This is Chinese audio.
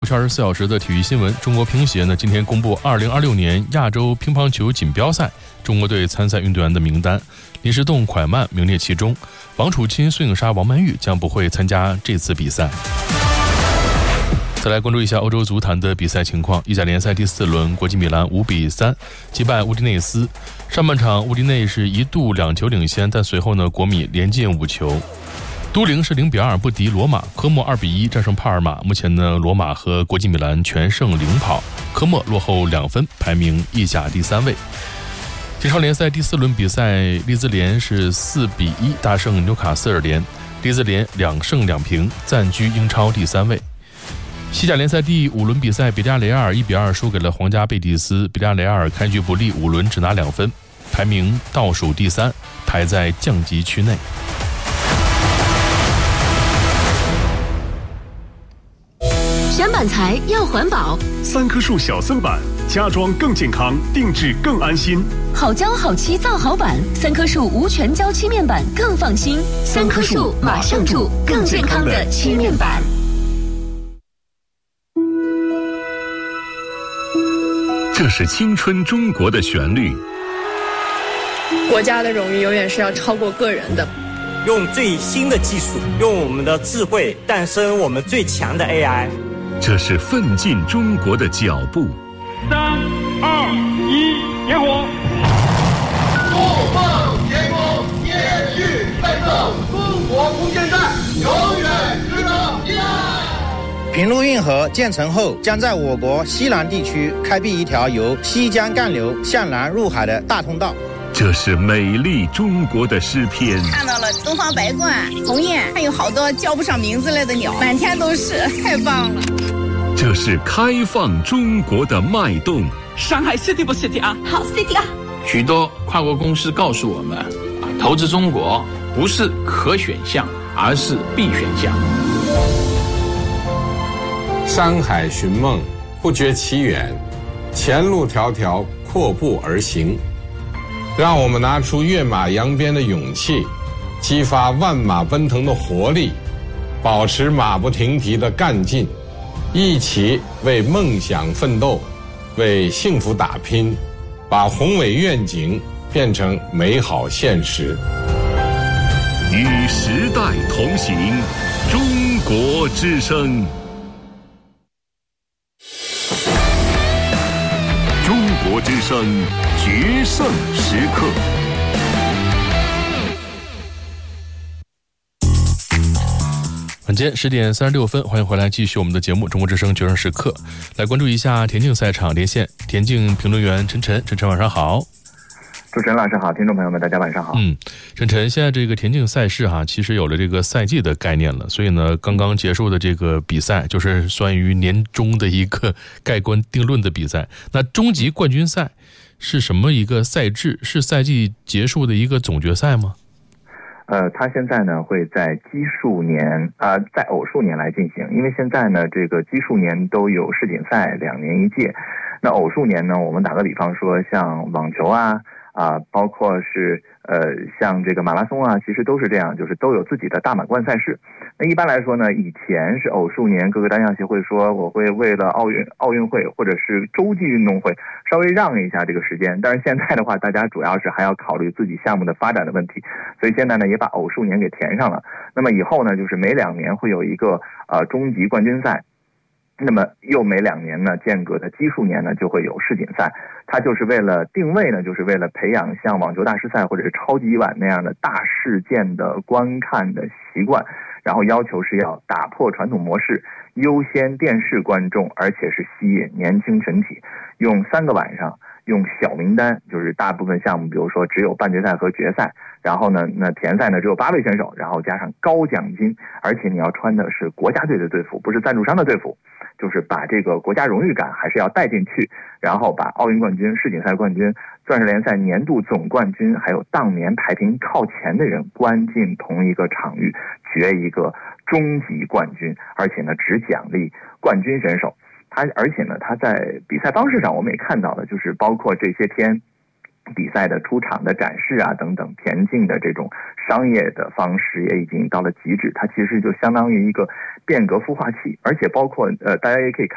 去24小时的体育新闻。中国乒协呢今天公布2026年亚洲乒乓球锦标赛中国队参赛运动员的名单，林诗栋、蒯曼名列其中，王楚钦、孙颖莎、王曼玉将不会参加这次比赛。再来关注一下欧洲足坛的比赛情况。意甲联赛第4轮，国际米兰5-3击败乌迪内斯。上半场乌迪内是一度2球领先，但随后呢国米连进5球。都灵是0-2不敌罗马，科莫2-1战胜帕尔马。目前呢罗马和国际米兰全胜领跑，科莫落后2分，排名意甲第3位。英超联赛第4轮比赛，利兹联是4-1大胜纽卡斯尔联，利兹联2胜2平，暂居英超第3位。西甲联赛第5轮比赛，比利亚雷亚尔1-2输给了皇家贝蒂斯，比利亚雷亚尔开局不利，5轮只拿2分，排名倒数第3，排在降级区内。 选板材要环保 ，3棵树小森板，家装更健康，定制更安心。 好胶好漆造好板，3棵树无全胶漆面板更放心。3棵树马上住，更健康的漆面板。 这是青春中国的旋律。 国家的荣誉永远是要超过个人的。 用最新的技术，用我们的智慧诞生我们最强的 AI。 这是奋进中国的脚步。 3、2、1，点火！ 不放天空，延续奋斗，中国空间站永远值得依赖。 平陆运河建成后，将在我国西南地区开辟一条由西江干流向南入海的大通道。 这是美丽中国的诗篇。 看到了东方白鹳、鸿雁，还有好多叫不上名字来的鸟，满天都是，太棒了。 这是开放中国的脉动。 上海 City 不 City 啊？ 好 City 啊！ 许多跨国公司告诉我们，投资中国不是可选项，而是必选项。 山海寻梦，不觉其远，前路迢迢，阔步而行。让我们拿出跃马扬鞭的勇气，激发万马奔腾的活力，保持马不停蹄的干劲，一起为梦想奋斗，为幸福打拼，把宏伟愿景变成美好现实。 与时代同行，中国之声。中国之声决胜时刻。 晚间10点36分，欢迎回来继续我们的节目《中国之声决胜时刻》，来关注一下田径赛场，连线田径评论员陈晨。陈晨晚上好。 主持人老师好，听众朋友们大家晚上好。 陈晨，现在这个田径赛事其实有了这个赛季的概念了，所以呢刚刚结束的这个比赛就是算于年终的一个盖棺定论的比赛。那终极冠军赛是什么一个赛制？是赛季结束的一个总决赛吗？ 它现在呢会在奇数年在偶数年来进行，因为现在呢这个奇数年都有世锦赛2年一届，那偶数年呢我们打个比方说像网球包括是像这个马拉松其实都是这样，就是都有自己的大满贯赛事。那一般来说呢，以前是偶数年各个单项协会说我会为了奥运会或者是洲际运动会稍微让一下这个时间，但是现在的话大家主要是还要考虑自己项目的发展的问题，所以现在呢也把偶数年给填上了。那么以后呢就是每2年会有一个终极冠军赛，那么又每2年呢间隔的奇数年呢就会有世锦赛，它就是为了定位呢，就是为了培养像网球大师赛或者是超级碗那样的大事件的观看的习惯，然后要求是要打破传统模式，优先电视观众，而且是吸引年轻群体，用3个晚上，用小名单，就是大部分项目比如说只有半决赛和决赛，然后呢那田赛呢只有8位选手，然后加上高奖金，而且你要穿的是国家队的队服，不是赞助商的队服，就是把这个国家荣誉感还是要带进去，然后把奥运冠军、世锦赛冠军、钻石联赛年度总冠军，还有当年排名靠前的人关进同一个场域，决一个终极冠军，而且呢只奖励冠军选手。而且呢他在比赛方式上我们也看到了，就是包括这些天比赛的出场的展示等等，田径的这种商业的方式也已经到了极致，它其实就相当于一个变革孵化器，而且包括大家也可以看